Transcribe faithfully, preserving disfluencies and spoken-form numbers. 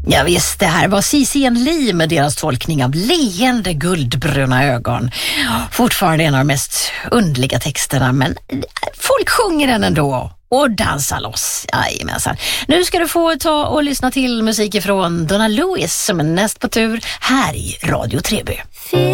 Ja visst, det här var Cici and Lee med deras tolkning av Leende guldbruna ögon. Fortfarande en av de mest underliga texterna, men folk sjunger den ändå och dansar loss. Jajamensan. Nu ska du få ta och lyssna till musik från Donna Lewis som är näst på tur här i Radio Treby.